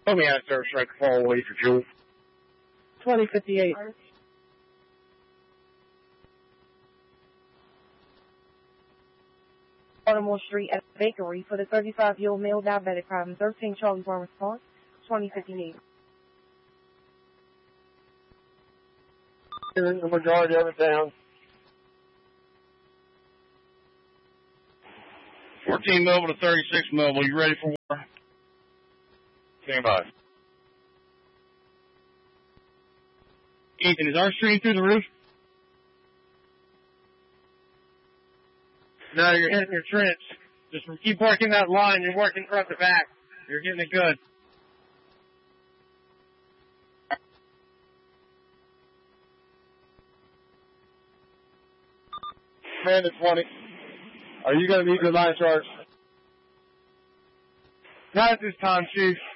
Let me ask her straight to fall away for fuel. 2058. Baltimore Street at the bakery for the 35-year-old male diabetic problem. 13 Charlie Brown response. 2058. The majority of it down. 14 mobile to 36 mobile. You ready for war? Stand by. Ethan, is our stream through the roof? No, you're hitting your trench. Just keep working that line. You're working front to back. You're getting it good. Man, it's 20. Are you going to need your line charge? Not at this time, Chief.